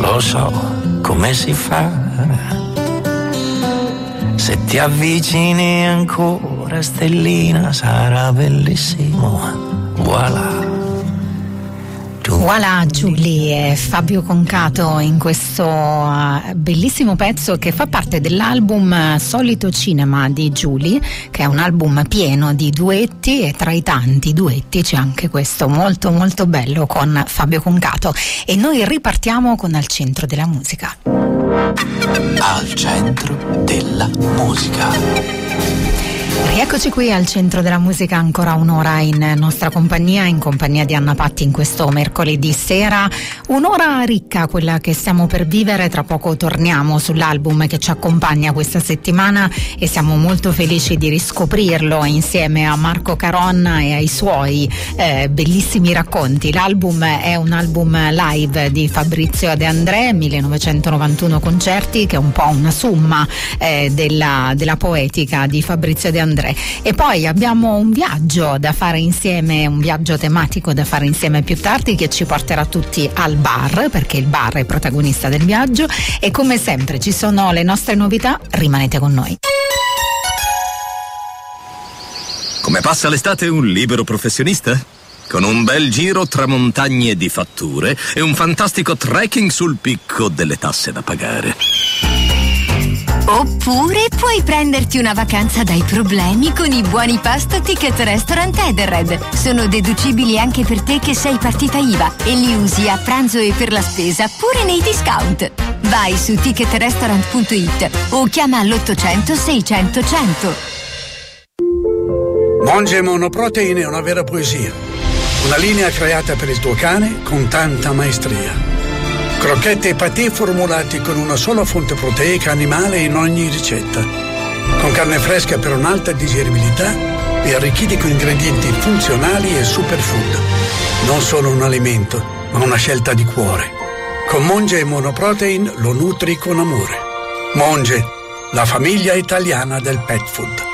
lo so come si fa. Se ti avvicini ancora, stellina, sarà bellissimo. Voilà. Voilà Julie e Fabio Concato in questo bellissimo pezzo che fa parte dell'album Solito Cinema di Julie, che è un album pieno di duetti, e tra i tanti duetti c'è anche questo molto molto bello con Fabio Concato. E noi ripartiamo con Al centro della musica. Al centro della musica. Rieccoci qui al centro della musica, ancora un'ora in nostra compagnia, in compagnia di Anna Patti in questo mercoledì sera. Un'ora ricca quella che stiamo per vivere, tra poco torniamo sull'album che ci accompagna questa settimana e siamo molto felici di riscoprirlo insieme a Marco Caronna e ai suoi bellissimi racconti. L'album è un album live di Fabrizio De André, 1991 concerti, che è un po' una somma della poetica di Fabrizio De André. E poi abbiamo un viaggio da fare insieme, un viaggio tematico da fare insieme più tardi, che ci porterà tutti al bar, perché il bar è protagonista del viaggio. E come sempre ci sono le nostre novità, rimanete con noi. Come passa l'estate un libero professionista? Con un bel giro tra montagne di fatture e un fantastico trekking sul picco delle tasse da pagare. Oppure puoi prenderti una vacanza dai problemi con i buoni pasto Ticket Restaurant Edenred. Sono deducibili anche per te che sei partita IVA e li usi a pranzo e per la spesa pure nei discount. Vai su ticketrestaurant.it o chiama all'800 600 100. Monge Monoprotein è una vera poesia. Una linea creata per il tuo cane con tanta maestria. Crocchette e patè formulati con una sola fonte proteica animale in ogni ricetta. Con carne fresca per un'alta digeribilità e arricchiti con ingredienti funzionali e superfood. Non solo un alimento, ma una scelta di cuore. Con Monge Monoprotein lo nutri con amore. Monge, la famiglia italiana del pet food.